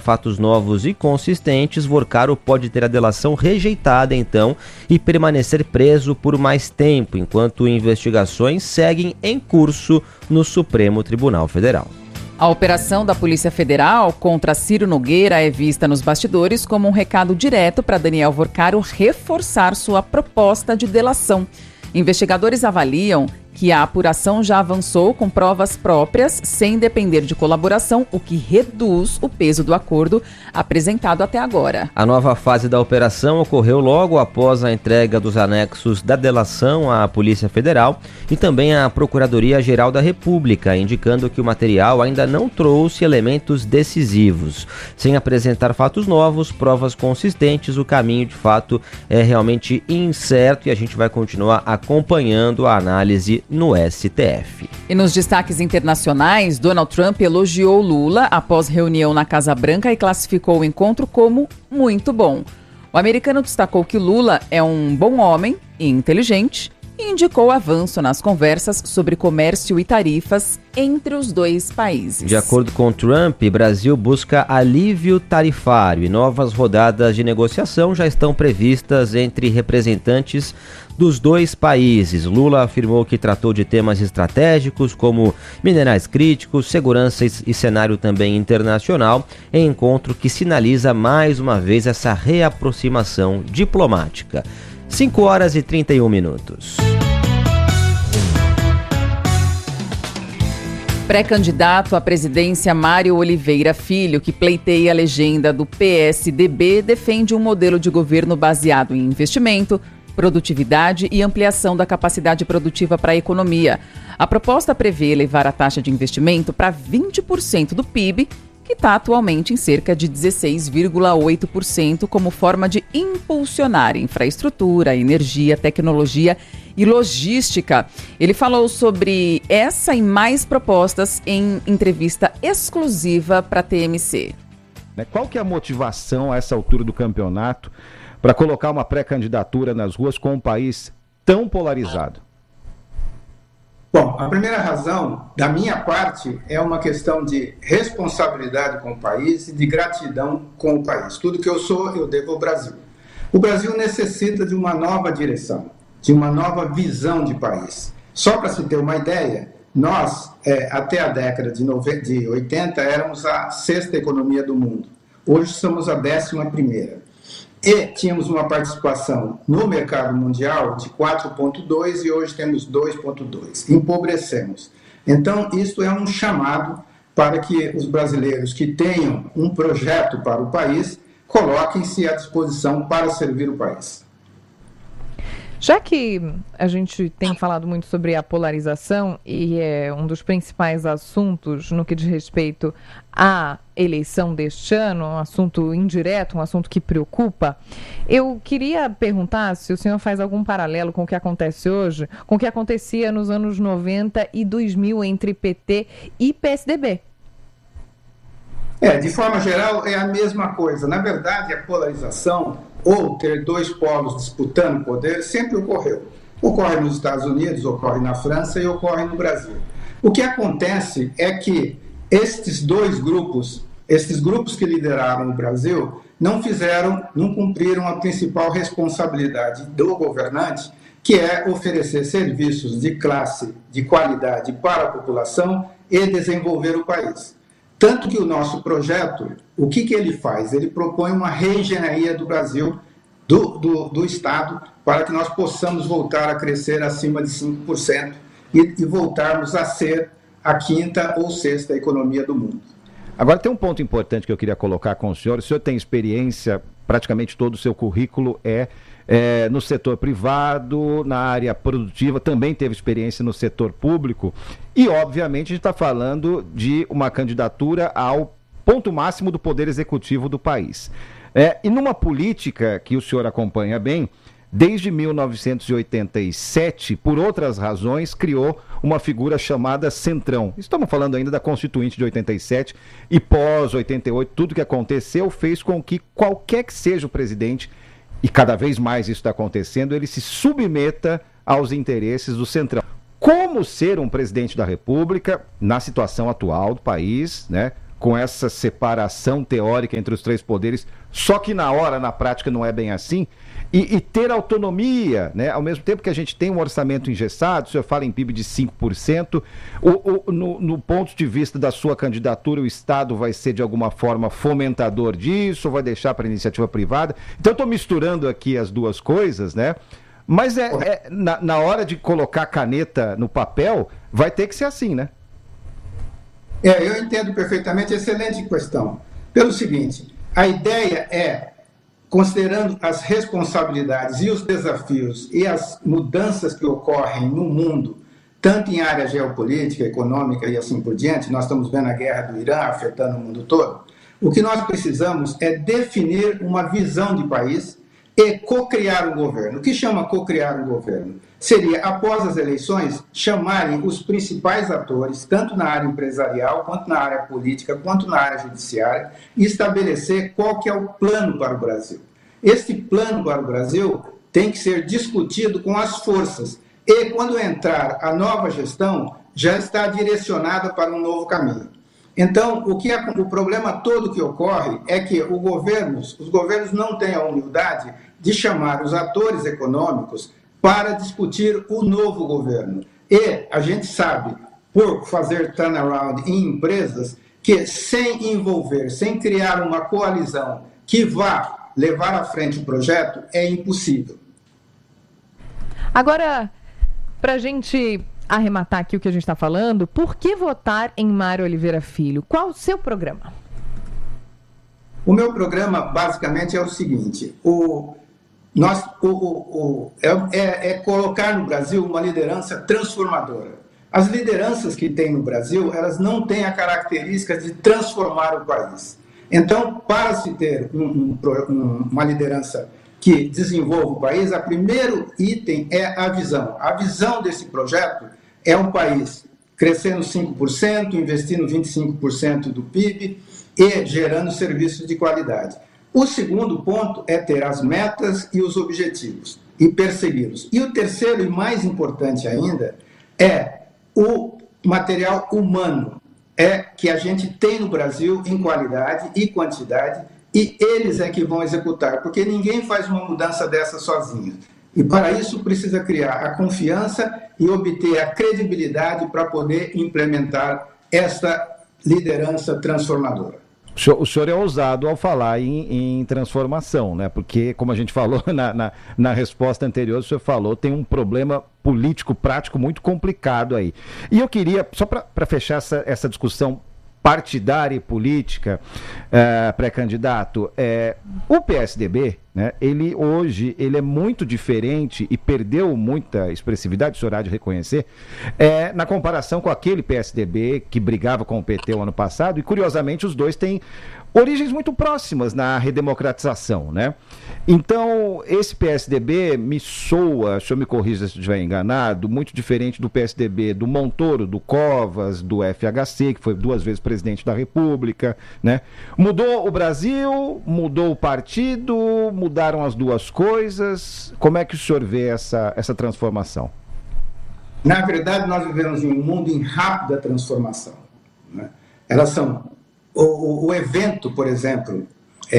fatos novos e consistentes, Vorcaro pode ter a delação rejeitada, então, e permanecer preso por mais tempo, enquanto investigações seguem em curso no Supremo Tribunal Federal. A operação da Polícia Federal contra Ciro Nogueira é vista nos bastidores como um recado direto para Daniel Vorcaro reforçar sua proposta de delação. Investigadores avaliam que a apuração já avançou com provas próprias, sem depender de colaboração, o que reduz o peso do acordo apresentado até agora. A nova fase da operação ocorreu logo após a entrega dos anexos da delação à Polícia Federal e também à Procuradoria-Geral da República, indicando que o material ainda não trouxe elementos decisivos. Sem apresentar fatos novos, provas consistentes, o caminho de fato é realmente incerto e a gente vai continuar acompanhando a análise no STF. E nos destaques internacionais, Donald Trump elogiou Lula após reunião na Casa Branca e classificou o encontro como muito bom. O americano destacou que Lula é um bom homem e inteligente e indicou avanço nas conversas sobre comércio e tarifas entre os dois países. De acordo com Trump, Brasil busca alívio tarifário e novas rodadas de negociação já estão previstas entre representantes dos dois países. Lula afirmou que tratou de temas estratégicos como minerais críticos, segurança e cenário também internacional, em encontro que sinaliza mais uma vez essa reaproximação diplomática. 5 horas e 31 minutos. Pré-candidato à presidência Mário Oliveira Filho, que pleiteia a legenda do PSDB, defende um modelo de governo baseado em investimento, produtividade e ampliação da capacidade produtiva para a economia. A proposta prevê elevar a taxa de investimento para 20% do PIB, que está atualmente em cerca de 16,8%, como forma de impulsionar infraestrutura, energia, tecnologia e logística. Ele falou sobre essa e mais propostas em entrevista exclusiva para a TMC. Qual que é a motivação a essa altura do campeonato para colocar uma pré-candidatura nas ruas com um país tão polarizado? Bom, a primeira razão, da minha parte, é uma questão de responsabilidade com o país e de gratidão com o país. Tudo que eu sou, eu devo ao Brasil. O Brasil necessita de uma nova direção, de uma nova visão de país. Só para se ter uma ideia, nós, até a década de 80, éramos a 6ª economia do mundo. Hoje somos a 11ª. E tínhamos uma participação no mercado mundial de 4,2 e hoje temos 2,2. Empobrecemos. Então, isso é um chamado para que os brasileiros que tenham um projeto para o país coloquem-se à disposição para servir o país. Já que a gente tem falado muito sobre a polarização e é um dos principais assuntos no que diz respeito à eleição deste ano, um assunto indireto, um assunto que preocupa, eu queria perguntar se o senhor faz algum paralelo com o que acontece hoje, com o que acontecia nos anos 90 e 2000 entre PT e PSDB. De forma geral, é a mesma coisa. Na verdade, a polarização, ou ter dois polos disputando poder, sempre ocorreu. Ocorre nos Estados Unidos, ocorre na França e ocorre no Brasil. O que acontece é que estes grupos que lideraram o Brasil, não cumpriram a principal responsabilidade do governante, que é oferecer serviços de classe, de qualidade para a população e desenvolver o país. Tanto que o nosso projeto, o que ele faz? Ele propõe uma reengenharia do Brasil, do Estado, para que nós possamos voltar a crescer acima de 5% e voltarmos a ser a 5ª ou 6ª economia do mundo. Agora tem um ponto importante que eu queria colocar com o senhor tem experiência, praticamente todo o seu currículo no setor privado, na área produtiva, também teve experiência no setor público e, obviamente, a gente está falando de uma candidatura ao ponto máximo do poder executivo do país. E numa política que o senhor acompanha bem, desde 1987, por outras razões, criou uma figura chamada Centrão. Estamos falando ainda da Constituinte de 87 e pós-88, tudo que aconteceu fez com que qualquer que seja o presidente, e cada vez mais isso está acontecendo, ele se submeta aos interesses do Centrão. Como ser um presidente da República na situação atual do país, com essa separação teórica entre os três poderes, só que na prática não é bem assim, e ter autonomia, né? Ao mesmo tempo que a gente tem um orçamento engessado, o senhor fala em PIB de 5%, no ponto de vista da sua candidatura, o Estado vai ser de alguma forma fomentador disso, ou vai deixar para a iniciativa privada? Então eu estou misturando aqui as duas coisas, né? Mas na hora de colocar a caneta no papel, vai ter que ser assim, né? Eu entendo perfeitamente, excelente questão. Pelo seguinte, a ideia é, considerando as responsabilidades e os desafios e as mudanças que ocorrem no mundo, tanto em área geopolítica, econômica e assim por diante, nós estamos vendo a guerra do Irã afetando o mundo todo, o que nós precisamos é definir uma visão de país e co-criar um governo. O que chama co-criar um governo? Seria, após as eleições, chamarem os principais atores, tanto na área empresarial, quanto na área política, quanto na área judiciária, e estabelecer qual que é o plano para o Brasil. Este plano para o Brasil tem que ser discutido com as forças, e quando entrar a nova gestão, já está direcionada para um novo caminho. Então, o problema todo que ocorre é que os governos não têm a humildade de chamar os atores econômicos para discutir o novo governo. E a gente sabe, por fazer turnaround em empresas, que sem envolver, sem criar uma coalizão que vá levar à frente o projeto, é impossível. Agora, para a gente arrematar aqui o que a gente está falando, por que votar em Mário Oliveira Filho? Qual o seu programa? O meu programa, basicamente, é o seguinte: é colocar no Brasil uma liderança transformadora. As lideranças que tem no Brasil, elas não têm a característica de transformar o país. Então, para se ter uma liderança que desenvolva o país, o primeiro item é a visão. A visão desse projeto é um país crescendo 5%, investindo 25% do PIB e gerando serviços de qualidade. O segundo ponto é ter as metas e os objetivos e persegui-los. E o terceiro e mais importante ainda é o material humano, que a gente tem no Brasil em qualidade e quantidade, e eles é que vão executar, porque ninguém faz uma mudança dessa sozinho. E para isso precisa criar a confiança e obter a credibilidade para poder implementar essa liderança transformadora. O senhor é ousado ao falar em transformação, né? Porque, como a gente falou na resposta anterior, o senhor falou, tem um problema político, prático muito complicado aí. E eu queria, só para fechar essa discussão partidária e política, pré-candidato, o PSDB, né, hoje ele é muito diferente e perdeu muita expressividade, o senhor há de reconhecer, na comparação com aquele PSDB que brigava com o PT o ano passado, e curiosamente os dois têm origens muito próximas na redemocratização, né? Então, esse PSDB me soa, o senhor me corrija se eu estiver enganado, muito diferente do PSDB do Montoro, do Covas, do FHC, que foi 2 vezes presidente da República, né? Mudou o Brasil, mudou o partido, mudaram as duas coisas. Como é que o senhor vê essa transformação? Na verdade, nós vivemos em um mundo em rápida transformação, né? Elas são... O evento, por exemplo,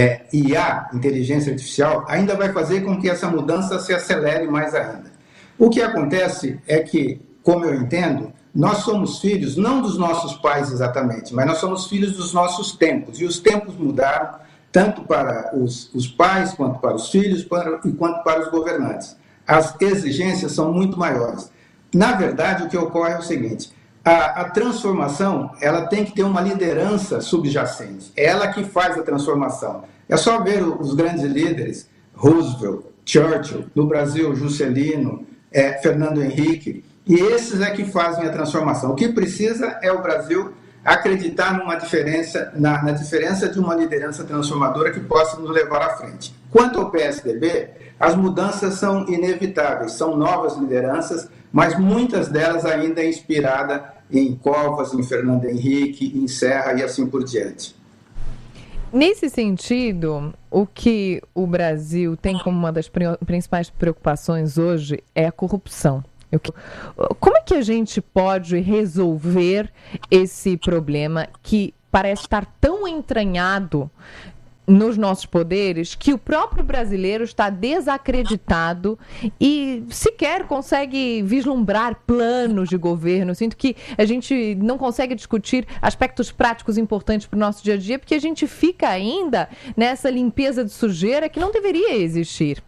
IA, inteligência artificial, ainda vai fazer com que essa mudança se acelere mais ainda. O que acontece é que, como eu entendo, nós somos filhos, não dos nossos pais exatamente, mas nós somos filhos dos nossos tempos. E os tempos mudaram, tanto para os pais, quanto para os filhos, quanto para os governantes. As exigências são muito maiores. Na verdade, o que ocorre é o seguinte: a transformação, ela tem que ter uma liderança subjacente. É ela que faz a transformação. É só ver os grandes líderes, Roosevelt, Churchill, no Brasil, Juscelino, Fernando Henrique, e esses é que fazem a transformação. O que precisa é o Brasil acreditar na diferença de uma liderança transformadora que possa nos levar à frente. Quanto ao PSDB, as mudanças são inevitáveis, são novas lideranças, mas muitas delas ainda inspiradas em Covas, em Fernando Henrique, em Serra e assim por diante. Nesse sentido, o que o Brasil tem como uma das principais preocupações hoje é a corrupção. Como é que a gente pode resolver esse problema que parece estar tão entranhado nos nossos poderes que o próprio brasileiro está desacreditado e sequer consegue vislumbrar planos de governo. Sinto que a gente não consegue discutir aspectos práticos importantes para o nosso dia a dia, porque a gente fica ainda nessa limpeza de sujeira que não deveria existir.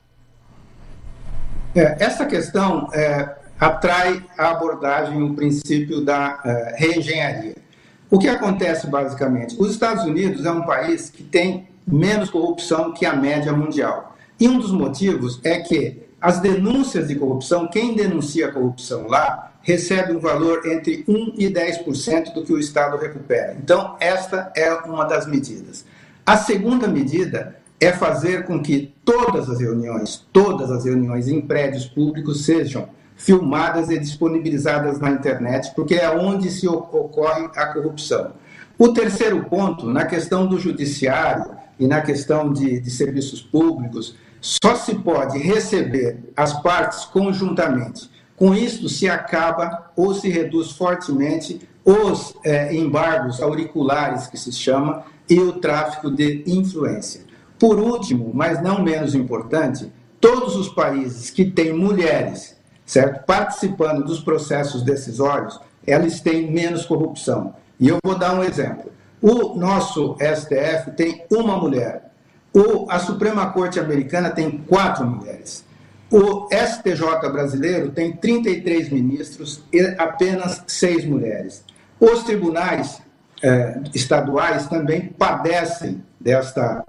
Essa questão atrai a abordagem, o princípio da reengenharia. O que acontece basicamente? Os Estados Unidos é um país que tem menos corrupção que a média mundial. E um dos motivos é que as denúncias de corrupção, quem denuncia a corrupção lá, recebe um valor entre 1% e 10% do que o Estado recupera. Então, esta é uma das medidas. A segunda medida é fazer com que todas as reuniões em prédios públicos sejam filmadas e disponibilizadas na internet, porque é onde se ocorre a corrupção. O terceiro ponto, na questão do judiciário e na questão de serviços públicos, só se pode receber as partes conjuntamente. Com isso, se acaba ou se reduz fortemente os embargos auriculares, que se chama, e o tráfico de influência. Por último, mas não menos importante, todos os países que têm mulheres, certo, participando dos processos decisórios, elas têm menos corrupção. E eu vou dar um exemplo. O nosso STF tem uma mulher. A Suprema Corte Americana tem 4 mulheres. O STJ brasileiro tem 33 ministros e apenas 6 mulheres. Os tribunais estaduais também padecem desta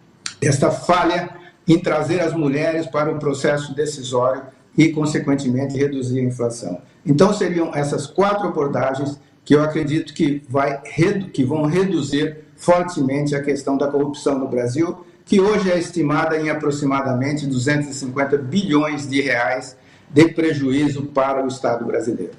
falha em trazer as mulheres para o processo decisório e, consequentemente, reduzir a inflação. Então, seriam essas 4 abordagens que eu acredito que vão reduzir fortemente a questão da corrupção no Brasil, que hoje é estimada em aproximadamente 250 bilhões de reais de prejuízo para o Estado brasileiro.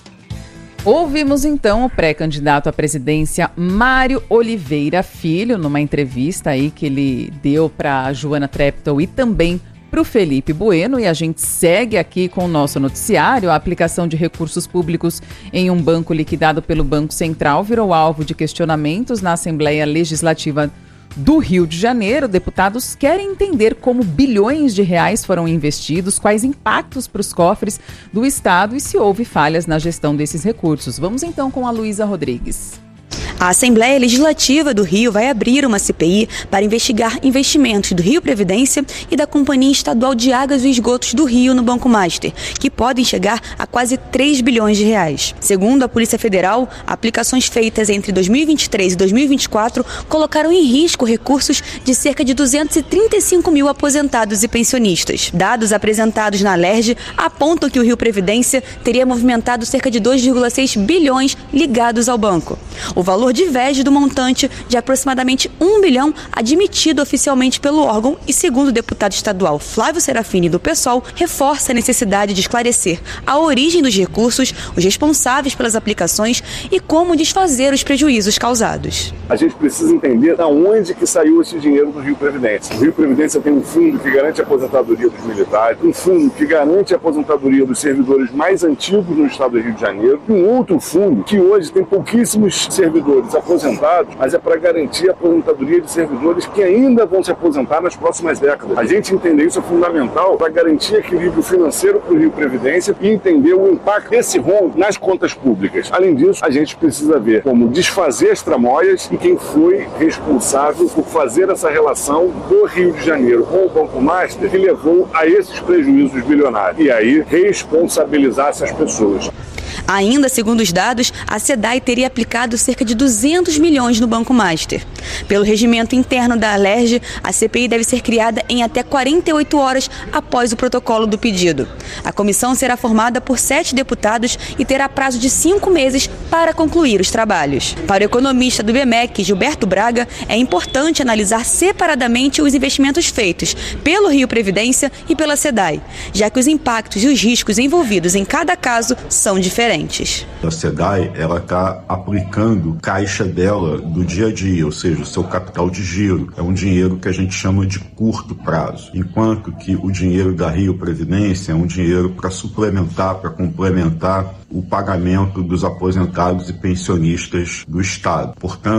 Ouvimos então o pré-candidato à presidência Mário Oliveira Filho, numa entrevista aí que ele deu para a Joana Treptow e também para o Felipe Bueno, e a gente segue aqui com o nosso noticiário. A aplicação de recursos públicos em um banco liquidado pelo Banco Central virou alvo de questionamentos na Assembleia Legislativa do Rio de Janeiro. Deputados querem entender como bilhões de reais foram investidos, quais impactos para os cofres do Estado e se houve falhas na gestão desses recursos. Vamos então com a Luísa Rodrigues. A Assembleia Legislativa do Rio vai abrir uma CPI para investigar investimentos do Rio Previdência e da Companhia Estadual de Águas e Esgotos do Rio no Banco Master, que podem chegar a quase 3 bilhões de reais. Segundo a Polícia Federal, aplicações feitas entre 2023 e 2024 colocaram em risco recursos de cerca de 235 mil aposentados e pensionistas. Dados apresentados na Alerj apontam que o Rio Previdência teria movimentado cerca de 2,6 bilhões ligados ao banco. O valor diverge do montante de aproximadamente 1 bilhão admitido oficialmente pelo órgão e, segundo o deputado estadual Flávio Serafini do PSOL, reforça a necessidade de esclarecer a origem dos recursos, os responsáveis pelas aplicações e como desfazer os prejuízos causados. A gente precisa entender de onde que saiu esse dinheiro do Rio Previdência. O Rio Previdência tem um fundo que garante a aposentadoria dos militares, um fundo que garante a aposentadoria dos servidores mais antigos no estado do Rio de Janeiro, e um outro fundo que hoje tem pouquíssimos servidores aposentados, mas é para garantir a aposentadoria de servidores que ainda vão se aposentar nas próximas décadas. A gente entender isso é fundamental para garantir equilíbrio financeiro para o Rio Previdência e entender o impacto desse rombo nas contas públicas. Além disso, a gente precisa ver como desfazer as tramóias e quem foi responsável por fazer essa relação do Rio de Janeiro com o Banco Master que levou a esses prejuízos bilionários. E aí, responsabilizar essas pessoas. Ainda, segundo os dados, a SEDAI teria aplicado cerca de 200 milhões no Banco Master. Pelo regimento interno da Alerj, a CPI deve ser criada em até 48 horas após o protocolo do pedido. A comissão será formada por 7 deputados e terá prazo de 5 meses para concluir os trabalhos. Para o economista do IBMEC, Gilberto Braga, é importante analisar separadamente os investimentos feitos pelo Rio Previdência e pela SEDAI, já que os impactos e os riscos envolvidos em cada caso são diferentes. A SEDAI, ela está aplicando caixa dela do dia a dia, ou seja, o seu capital de giro. É um dinheiro que a gente chama de curto prazo, enquanto que o dinheiro da Rio Previdência é um dinheiro para suplementar, para complementar o pagamento dos aposentados e pensionistas do Estado. Portanto,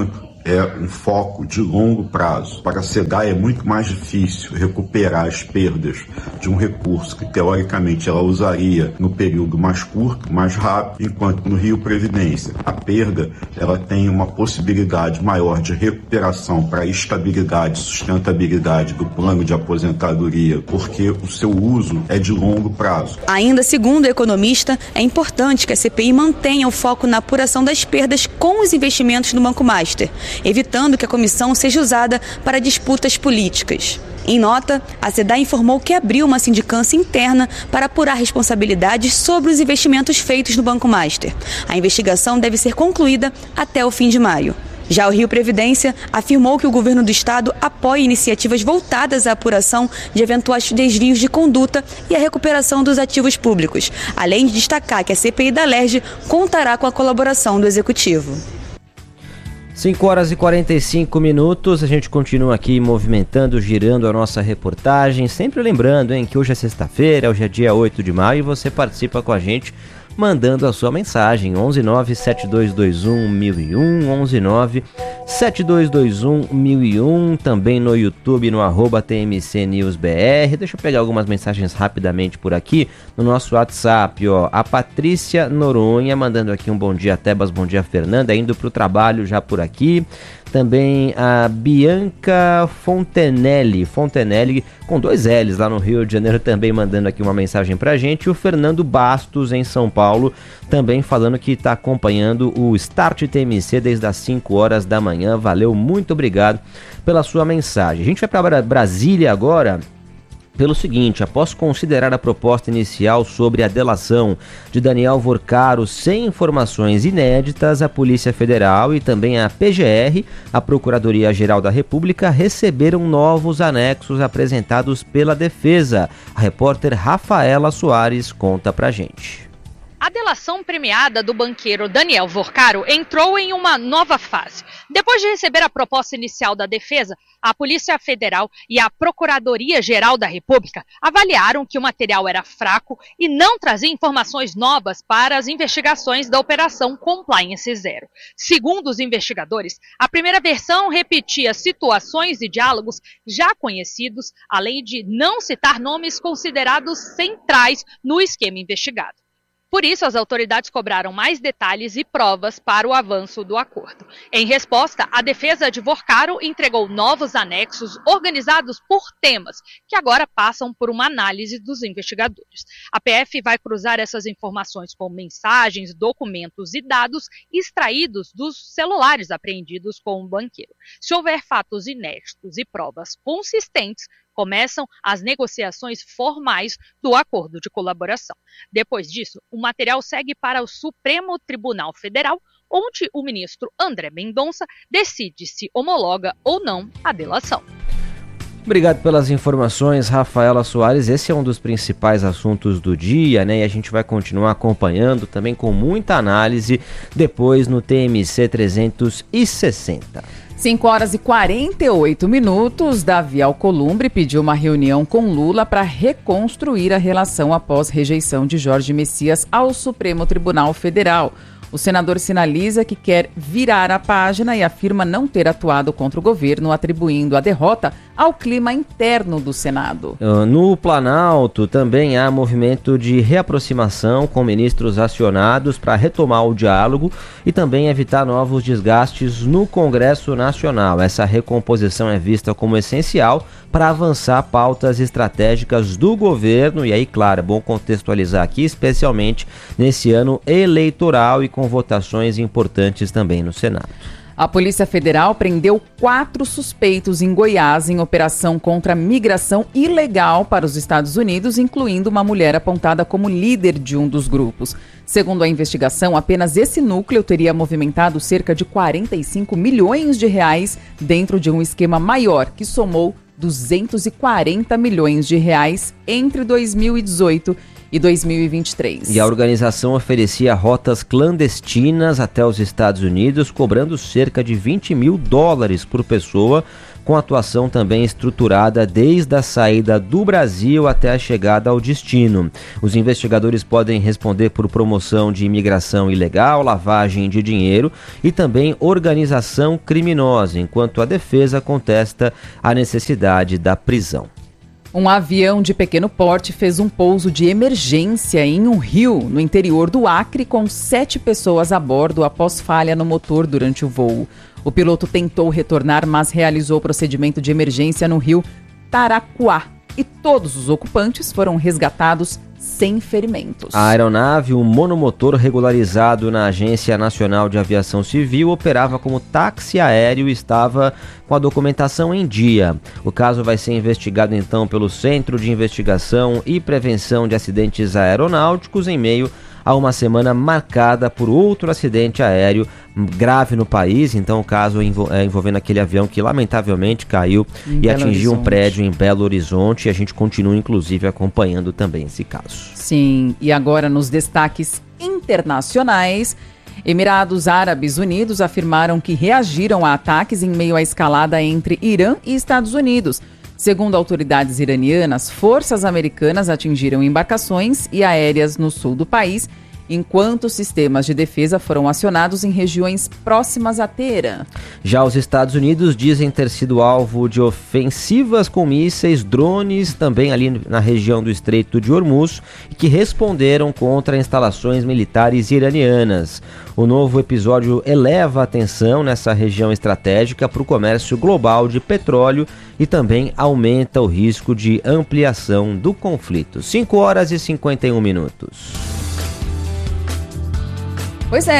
é um foco de longo prazo. Para a SEDAI é muito mais difícil recuperar as perdas de um recurso que, teoricamente, ela usaria no período mais curto, mais rápido, enquanto no Rio Previdência a perda ela tem uma possibilidade maior de recuperação para a estabilidade e sustentabilidade do plano de aposentadoria, porque o seu uso é de longo prazo. Ainda segundo o economista, é importante que a CPI mantenha o foco na apuração das perdas com os investimentos no Banco Master, evitando que a comissão seja usada para disputas políticas. Em nota, a SEDAI informou que abriu uma sindicância interna para apurar responsabilidades sobre os investimentos feitos no Banco Master. A investigação deve ser concluída até o fim de maio. Já o Rio Previdência afirmou que o governo do estado apoia iniciativas voltadas à apuração de eventuais desvios de conduta e à recuperação dos ativos públicos, além de destacar que a CPI da Alerj contará com a colaboração do Executivo. 5 horas e 45 minutos, a gente continua aqui movimentando, girando a nossa reportagem, sempre lembrando, que hoje é sexta-feira, hoje é dia 8 de maio e você participa com a gente mandando a sua mensagem, 11972211001, 11972211001, também no YouTube, no @TMCNewsBR. Deixa eu pegar algumas mensagens rapidamente por aqui, no nosso WhatsApp, a Patrícia Noronha mandando aqui um bom dia, Tebas, bom dia, Fernanda, indo para o trabalho já por aqui. Também a Bianca Fontenelle com 2 L's lá no Rio de Janeiro, também mandando aqui uma mensagem pra gente. O Fernando Bastos em São Paulo também falando que está acompanhando o Start TMC desde as 5 horas da manhã. Valeu, muito obrigado pela sua mensagem. A gente vai para Brasília agora. Pelo seguinte, após considerar a proposta inicial sobre a delação de Daniel Vorcaro sem informações inéditas, a Polícia Federal e também a PGR, a Procuradoria-Geral da República, receberam novos anexos apresentados pela defesa. A repórter Rafaela Soares conta pra gente. A delação premiada do banqueiro Daniel Vorcaro entrou em uma nova fase. Depois de receber a proposta inicial da defesa, a Polícia Federal e a Procuradoria-Geral da República avaliaram que o material era fraco e não trazia informações novas para as investigações da Operação Compliance Zero. Segundo os investigadores, a primeira versão repetia situações e diálogos já conhecidos, além de não citar nomes considerados centrais no esquema investigado. Por isso, as autoridades cobraram mais detalhes e provas para o avanço do acordo. Em resposta, a defesa de Vorcaro entregou novos anexos organizados por temas, que agora passam por uma análise dos investigadores. A PF vai cruzar essas informações com mensagens, documentos e dados extraídos dos celulares apreendidos com o banqueiro. Se houver fatos inéditos e provas consistentes, começam as negociações formais do acordo de colaboração. Depois disso, o material segue para o Supremo Tribunal Federal, onde o ministro André Mendonça decide se homologa ou não a delação. Obrigado pelas informações, Rafaela Soares. Esse é um dos principais assuntos do dia, E a gente vai continuar acompanhando também com muita análise depois no TMC 360. 5 horas e 48 minutos, Davi Alcolumbre pediu uma reunião com Lula para reconstruir a relação após rejeição de Jorge Messias ao Supremo Tribunal Federal. O senador sinaliza que quer virar a página e afirma não ter atuado contra o governo, atribuindo a derrota ao clima interno do Senado. No Planalto também há movimento de reaproximação com ministros acionados para retomar o diálogo e também evitar novos desgastes no Congresso Nacional. Essa recomposição é vista como essencial para avançar pautas estratégicas do governo e aí, claro, é bom contextualizar aqui, especialmente nesse ano eleitoral e com votações importantes também no Senado. A Polícia Federal prendeu 4 suspeitos em Goiás em operação contra a migração ilegal para os Estados Unidos, incluindo uma mulher apontada como líder de um dos grupos. Segundo a investigação, apenas esse núcleo teria movimentado cerca de 45 milhões de reais dentro de um esquema maior que somou 240 milhões de reais entre 2018 e 2023. E a organização oferecia rotas clandestinas até os Estados Unidos, cobrando cerca de $20 mil por pessoa, com atuação também estruturada desde a saída do Brasil até a chegada ao destino. Os investigadores podem responder por promoção de imigração ilegal, lavagem de dinheiro e também organização criminosa, enquanto a defesa contesta a necessidade da prisão. Um avião de pequeno porte fez um pouso de emergência em um rio no interior do Acre com 7 pessoas a bordo após falha no motor durante o voo. O piloto tentou retornar, mas realizou o procedimento de emergência no rio Taracuá e todos os ocupantes foram resgatados sem ferimentos. A aeronave, um monomotor regularizado na Agência Nacional de Aviação Civil, operava como táxi aéreo e estava com a documentação em dia. O caso vai ser investigado então pelo Centro de Investigação e Prevenção de Acidentes Aeronáuticos em meio a uma semana marcada por outro acidente aéreo grave no país. Então o caso envolvendo aquele avião que lamentavelmente caiu e atingiu um prédio em Belo Horizonte, e a gente continua inclusive acompanhando também esse caso. Sim, e agora nos destaques internacionais, Emirados Árabes Unidos afirmaram que reagiram a ataques em meio à escalada entre Irã e Estados Unidos. Segundo autoridades iranianas, forças americanas atingiram embarcações e aéreas no sul do país, enquanto sistemas de defesa foram acionados em regiões próximas a Teherã. Já os Estados Unidos dizem ter sido alvo de ofensivas com mísseis, drones, também ali na região do Estreito de Hormuz, e que responderam contra instalações militares iranianas. O novo episódio eleva a atenção nessa região estratégica para o comércio global de petróleo e também aumenta o risco de ampliação do conflito. 5h51. Pois é,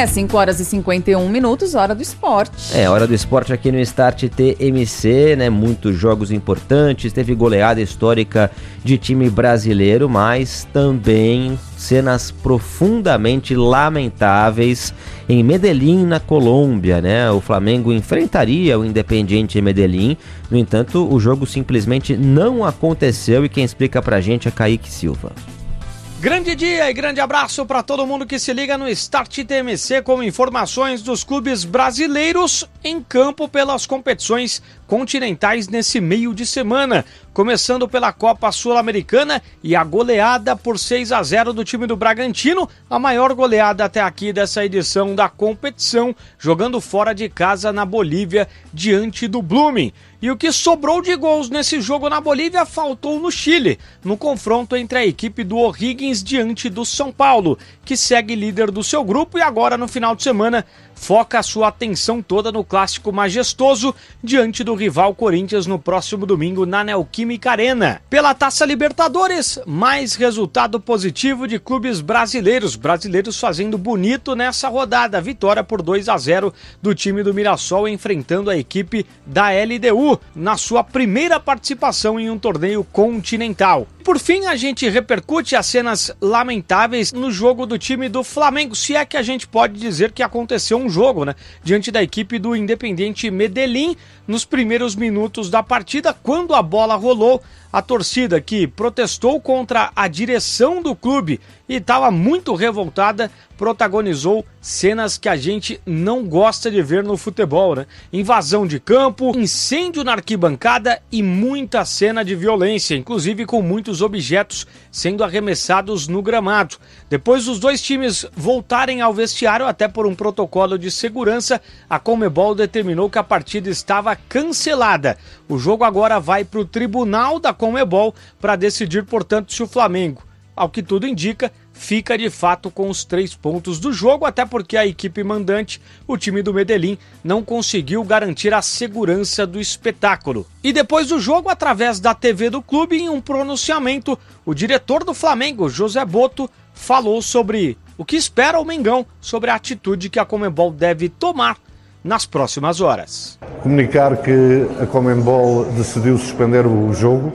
5h51, hora do esporte. Hora do esporte aqui no Start TMC, né? Muitos jogos importantes, teve goleada histórica de time brasileiro, mas também cenas profundamente lamentáveis em Medellín, na Colômbia, né? O Flamengo enfrentaria o Independiente Medellín, no entanto, o jogo simplesmente não aconteceu e quem explica pra gente é Kaique Silva. Grande dia e grande abraço para todo mundo que se liga no Start TMC com informações dos clubes brasileiros em campo pelas competições continentais nesse meio de semana. Começando pela Copa Sul-Americana e a goleada por 6-0 do time do Bragantino, a maior goleada até aqui dessa edição da competição, jogando fora de casa na Bolívia diante do Blooming. E o que sobrou de gols nesse jogo na Bolívia faltou no Chile, no confronto entre a equipe do O'Higgins diante do São Paulo, que segue líder do seu grupo e agora no final de semana foca a sua atenção toda no clássico majestoso diante do rival Corinthians no próximo domingo na Neoquímica Arena. Pela Taça Libertadores, mais resultado positivo de clubes brasileiros fazendo bonito nessa rodada. Vitória por 2-0 do time do Mirassol enfrentando a equipe da LDU na sua primeira participação em um torneio continental. Por fim, a gente repercute as cenas lamentáveis no jogo do time do Flamengo, se é que a gente pode dizer que aconteceu um jogo, né? Diante da equipe do Independiente Medellín, nos primeiros minutos da partida, quando a bola rolou, a torcida que protestou contra a direção do clube e estava muito revoltada, protagonizou cenas que a gente não gosta de ver no futebol, né? Invasão de campo, incêndio na arquibancada e muita cena de violência, inclusive com muitos objetos sendo arremessados no gramado. Depois dos dois times voltarem ao vestiário, até por um protocolo de segurança, a Conmebol determinou que a partida estava cancelada. O jogo agora vai para o tribunal da Conmebol para decidir, portanto, se o Flamengo, ao que tudo indica, fica de fato com os 3 pontos do jogo, até porque a equipe mandante, o time do Medellín, não conseguiu garantir a segurança do espetáculo. E depois do jogo, através da TV do clube, em um pronunciamento, o diretor do Flamengo, José Botto, falou sobre o que espera o Mengão sobre a atitude que a Conmebol deve tomar nas próximas horas. Comunicar que a Conmebol decidiu suspender o jogo.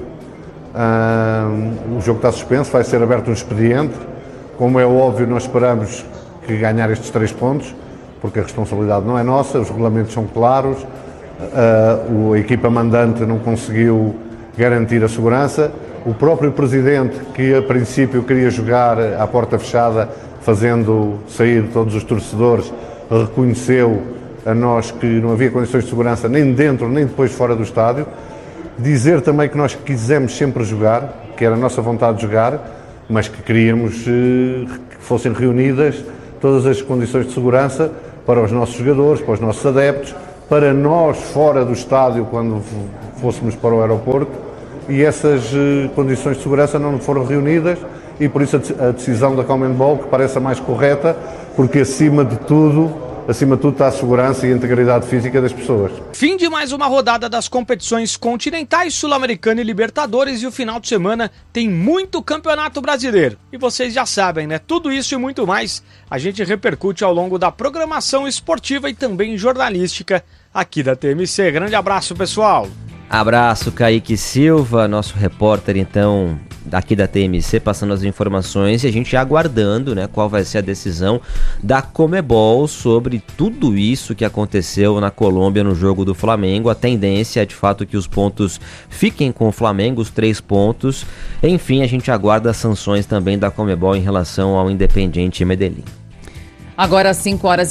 O jogo está suspenso, vai ser aberto um expediente. Como é óbvio, nós esperamos que ganhar estes 3 pontos, porque a responsabilidade não é nossa, os regulamentos são claros, a equipa mandante não conseguiu garantir a segurança, o próprio presidente, que a princípio queria jogar à porta fechada, fazendo sair todos os torcedores, reconheceu a nós que não havia condições de segurança nem dentro nem depois fora do estádio. Dizer também que nós quisemos sempre jogar, que era a nossa vontade de jogar, mas que queríamos que fossem reunidas todas as condições de segurança para os nossos jogadores, para os nossos adeptos, para nós fora do estádio quando fôssemos para o aeroporto, e essas condições de segurança não foram reunidas e por isso a decisão da CONMEBOL que parece a mais correta, porque acima de tudo está a segurança e a integridade física das pessoas. Fim de mais uma rodada das competições continentais, Sul-Americana e Libertadores, e o final de semana tem muito Campeonato Brasileiro. E vocês já sabem, né? Tudo isso e muito mais a gente repercute ao longo da programação esportiva e também jornalística aqui da TMC. Grande abraço, pessoal! Abraço, Kaique Silva, nosso repórter, então, aqui da TMC, passando as informações e a gente aguardando, né, qual vai ser a decisão da CONMEBOL sobre tudo isso que aconteceu na Colômbia no jogo do Flamengo. A tendência é, de fato, que os pontos fiquem com o Flamengo, os 3 pontos. Enfim, a gente aguarda as sanções também da CONMEBOL em relação ao Independiente Medellín. Agora, às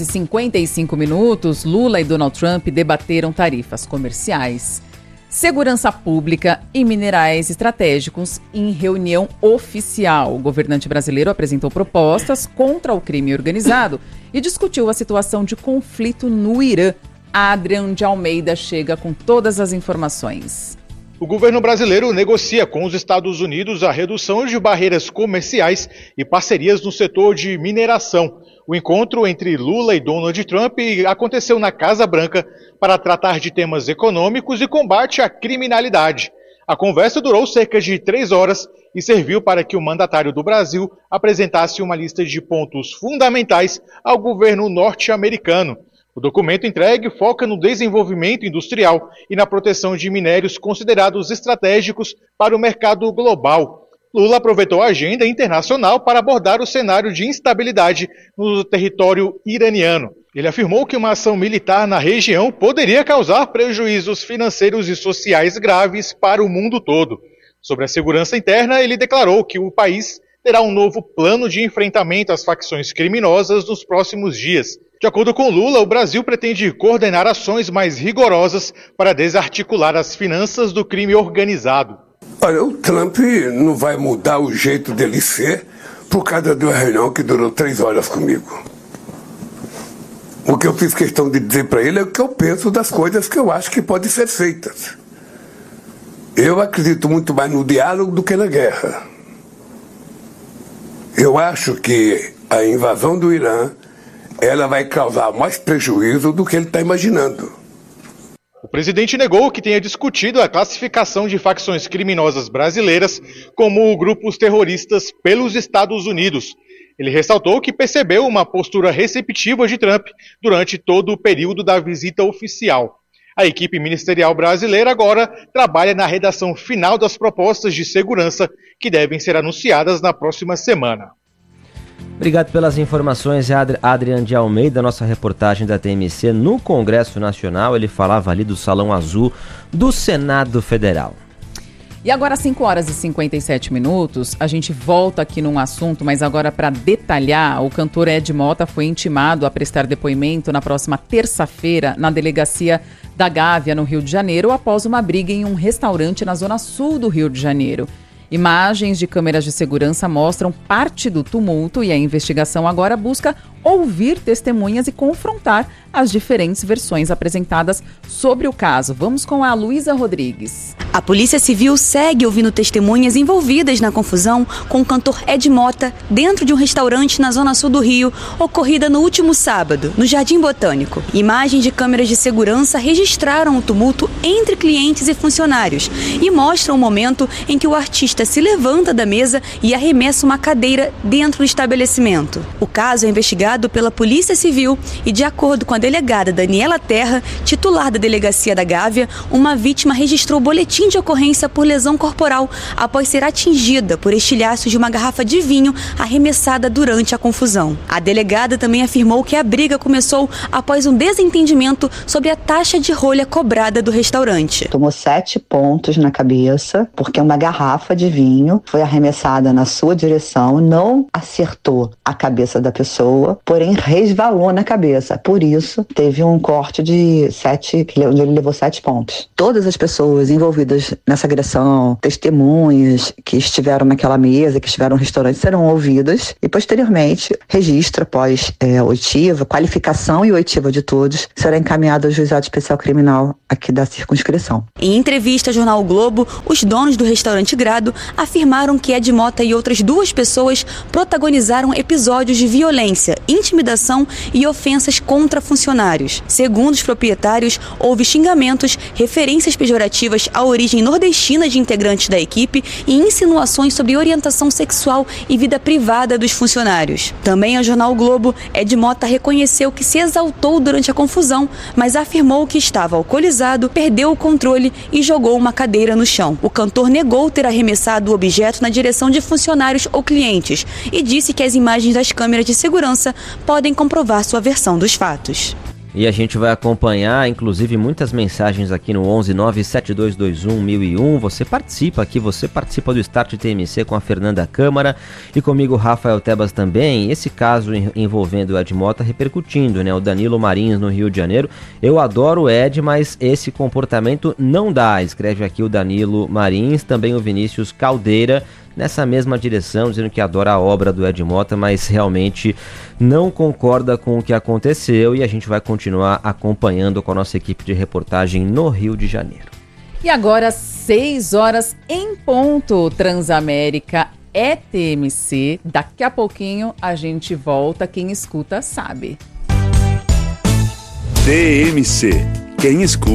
5h55, Lula e Donald Trump debateram tarifas comerciais, segurança pública e minerais estratégicos em reunião oficial. O governante brasileiro apresentou propostas contra o crime organizado e discutiu a situação de conflito no Irã. Adrian de Almeida chega com todas as informações. O governo brasileiro negocia com os Estados Unidos a redução de barreiras comerciais e parcerias no setor de mineração. O encontro entre Lula e Donald Trump aconteceu na Casa Branca para tratar de temas econômicos e combate à criminalidade. A conversa durou cerca de 3 horas e serviu para que o mandatário do Brasil apresentasse uma lista de pontos fundamentais ao governo norte-americano. O documento entregue foca no desenvolvimento industrial e na proteção de minérios considerados estratégicos para o mercado global. Lula aproveitou a agenda internacional para abordar o cenário de instabilidade no território iraniano. Ele afirmou que uma ação militar na região poderia causar prejuízos financeiros e sociais graves para o mundo todo. Sobre a segurança interna, ele declarou que o país terá um novo plano de enfrentamento às facções criminosas nos próximos dias. De acordo com Lula, o Brasil pretende coordenar ações mais rigorosas para desarticular as finanças do crime organizado. Olha, o Trump não vai mudar o jeito dele ser por causa de uma reunião que durou 3 horas comigo. O que eu fiz questão de dizer para ele é o que eu penso das coisas que eu acho que podem ser feitas. Eu acredito muito mais no diálogo do que na guerra. Eu acho que a invasão do Irã, ela vai causar mais prejuízo do que ele está imaginando. O presidente negou que tenha discutido a classificação de facções criminosas brasileiras como grupos terroristas pelos Estados Unidos. Ele ressaltou que percebeu uma postura receptiva de Trump durante todo o período da visita oficial. A equipe ministerial brasileira agora trabalha na redação final das propostas de segurança que devem ser anunciadas na próxima semana. Obrigado pelas informações, Adrian de Almeida, nossa reportagem da TMC no Congresso Nacional. Ele falava ali do Salão Azul do Senado Federal. E agora, às 5h57, a gente volta aqui num assunto, mas agora para detalhar, o cantor Ed Mota foi intimado a prestar depoimento na próxima terça-feira na delegacia da Gávea, no Rio de Janeiro, após uma briga em um restaurante na zona sul do Rio de Janeiro. Imagens de câmeras de segurança mostram parte do tumulto e a investigação agora busca ouvir testemunhas e confrontar as diferentes versões apresentadas sobre o caso. Vamos com a Luísa Rodrigues. A Polícia Civil segue ouvindo testemunhas envolvidas na confusão com o cantor Ed Mota dentro de um restaurante na zona sul do Rio, ocorrida no último sábado, no Jardim Botânico. Imagens de câmeras de segurança registraram o tumulto entre clientes e funcionários e mostram o momento em que o artista se levanta da mesa e arremessa uma cadeira dentro do estabelecimento. O caso é investigado pela Polícia Civil e, de acordo com a delegada Daniela Terra, titular da Delegacia da Gávea, uma vítima registrou boletim de ocorrência por lesão corporal após ser atingida por estilhaços de uma garrafa de vinho arremessada durante a confusão. A delegada também afirmou que a briga começou após um desentendimento sobre a taxa de rolha cobrada do restaurante. Tomou 7 pontos na cabeça porque uma garrafa de vinho foi arremessada na sua direção, não acertou a cabeça da pessoa, porém resvalou na cabeça. Por isso, teve um corte de 7, onde ele levou 7 pontos. Todas as pessoas envolvidas nessa agressão, testemunhas que estiveram naquela mesa, que estiveram no restaurante, serão ouvidas e, posteriormente, registro após oitiva, qualificação e oitiva de todos, será encaminhado ao Juizado Especial Criminal aqui da circunscrição. Em entrevista ao Jornal o Globo, os donos do restaurante Grado afirmaram que Ed Mota e outras 2 pessoas protagonizaram episódios de violência, intimidação e ofensas contra funcionários. Segundo os proprietários, houve xingamentos, referências pejorativas à origem nordestina de integrantes da equipe e insinuações sobre orientação sexual e vida privada dos funcionários. Também ao Jornal o Globo, Ed Mota reconheceu que se exaltou durante a confusão, mas afirmou que estava alcoolizado, perdeu o controle e jogou uma cadeira no chão. O cantor negou ter arremessado o objeto na direção de funcionários ou clientes e disse que as imagens das câmeras de segurança podem comprovar sua versão dos fatos. E a gente vai acompanhar, inclusive, muitas mensagens aqui no 11972211001. Você participa aqui, você participa do Start TMC com a Fernanda Câmara e comigo, Rafael Tebas, também. Esse caso envolvendo o Ed Mota repercutindo, né? O Danilo Marins no Rio de Janeiro. Eu adoro o Ed, mas esse comportamento não dá, escreve aqui o Danilo Marins, também o Vinícius Caldeira, nessa mesma direção, dizendo que adora a obra do Ed Mota, mas realmente não concorda com o que aconteceu, e a gente vai continuar acompanhando com a nossa equipe de reportagem no Rio de Janeiro. E agora, 6 horas em ponto, Transamérica é TMC. Daqui a pouquinho a gente volta, quem escuta sabe. TMC, quem escuta